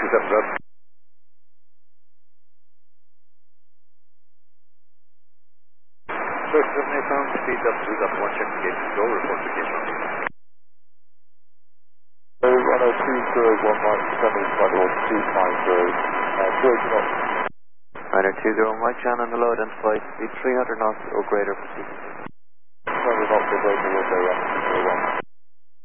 27 up. So 78 pounds, speed up 3.1, check the gauge, go, report to gauge 1. 10201 Mike, descending flight level 250, 280 knots. Ryder 20 Mike, Jan on the low identified, speed 300 knots or greater, proceed. 300 knots or greater, will go, yeah.